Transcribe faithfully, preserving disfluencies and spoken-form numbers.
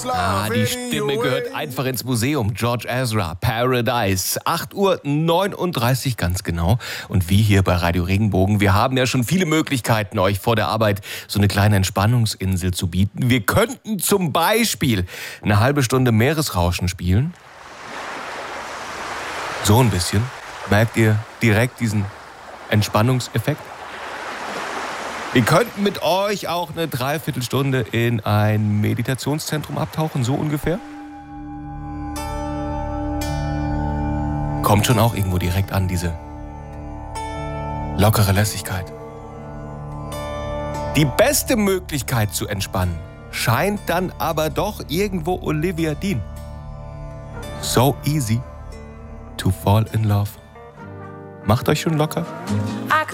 Ah, die Stimme gehört einfach ins Museum. George Ezra, Paradise. acht Uhr neununddreißig ganz genau. Und wir hier bei Radio Regenbogen, wir haben ja schon viele Möglichkeiten, euch vor der Arbeit so eine kleine Entspannungsinsel zu bieten. Wir könnten zum Beispiel eine halbe Stunde Meeresrauschen spielen. So ein bisschen. Merkt ihr direkt diesen Entspannungseffekt? Wir könnten mit euch auch eine Dreiviertelstunde in ein Meditationszentrum abtauchen, so ungefähr. Kommt schon auch irgendwo direkt an, diese lockere Lässigkeit. Die beste Möglichkeit zu entspannen scheint dann aber doch irgendwo Olivia Dean. So easy to fall in love. Macht euch schon locker.